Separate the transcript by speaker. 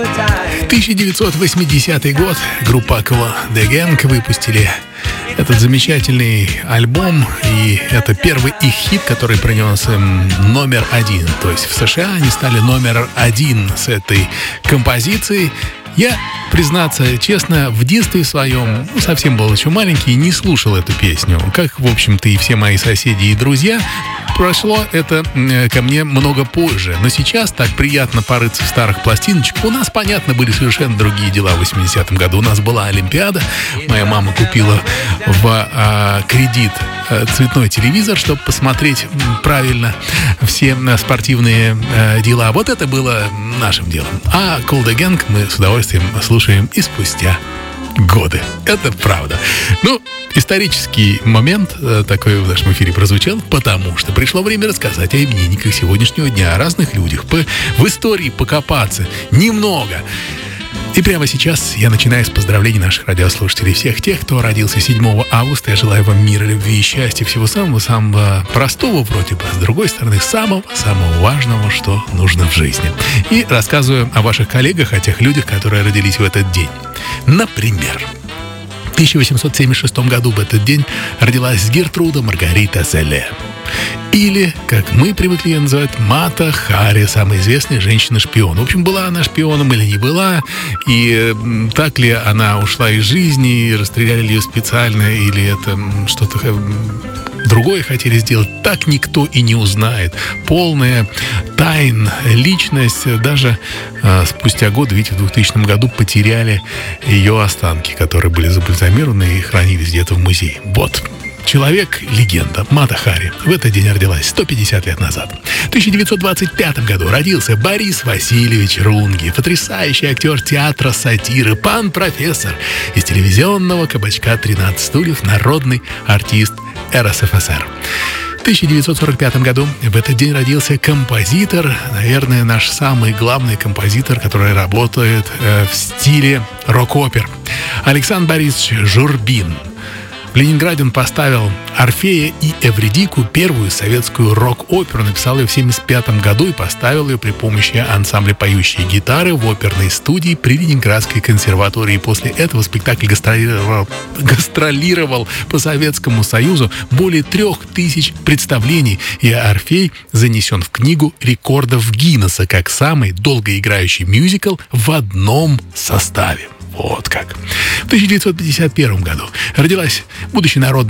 Speaker 1: 1980 год. Группа Kool The Gang выпустили этот замечательный альбом, и это первый их хит, который принес им номер один. То есть в США они стали номер один с этой композицией. Я, признаться честно, в детстве своем, совсем был еще маленький, не слушал эту песню. Как, в общем-то, и все мои соседи и друзья. Прошло это ко мне много позже. Но сейчас так приятно порыться в старых пластиночках. У нас, понятно, были совершенно другие дела в 80-м году. У нас была Олимпиада. Моя мама купила в кредит цветной телевизор, чтобы посмотреть правильно все спортивные дела. Вот это было нашим делом. А Kool The Gang мы с удовольствием слушаем и спустя годы. Это правда. Ну, исторический момент такой в нашем эфире прозвучал, потому что пришло время рассказать о именинниках сегодняшнего дня, о разных людях, в истории покопаться немного. И прямо сейчас я начинаю с поздравлений наших радиослушателей, всех тех, кто родился 7 августа. Я желаю вам мира, любви и счастья, всего самого простого вроде бы, а с другой стороны, самого важного, что нужно в жизни. И рассказываю о ваших коллегах, о тех людях, которые родились в этот день. Например, в 1876 году в этот день родилась Гертруда Маргарита Зеле. Или, как мы привыкли ее называть, Мата Хари, самая известная женщина-шпион. В общем, была она шпионом или не была, и так ли она ушла из жизни, и расстреляли ее специально, или это что-то другое хотели сделать, так никто и не узнает. Полная тайна личность. Даже спустя год, видите, в 2000 году потеряли ее останки, которые были забальзамированы и хранились где-то в музее. Вот. Человек-легенда Мата Хари в этот день родилась 150 лет назад. В 1925 году родился Борис Васильевич Рунги, потрясающий актер театра сатиры, пан-профессор из телевизионного кабачка «13 стульев», народный артист РСФСР. В 1945 году в этот день родился композитор, наверное, наш самый главный композитор, который работает в стиле рок-опер, Александр Борисович Журбин. В Ленинграде он поставил «Орфея и Эвридику», первую советскую рок-оперу. Написал ее в 1975 году и поставил ее при помощи ансамбля «Поющие гитары» в оперной студии при Ленинградской консерватории. После этого спектакль гастролировал по Советскому Союзу более 3000 представлений, и «Орфей» занесен в книгу рекордов Гиннесса как самый долгоиграющий мюзикл в одном составе. Вот как. В 1951 году родилась будущий народный